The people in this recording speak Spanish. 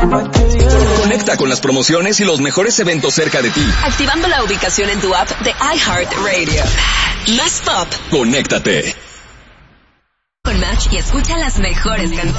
Conecta con las promociones y los mejores eventos cerca de ti. Activando la ubicación en tu app de iHeartRadio. Más pop. Conéctate con Match y escucha las mejores canciones.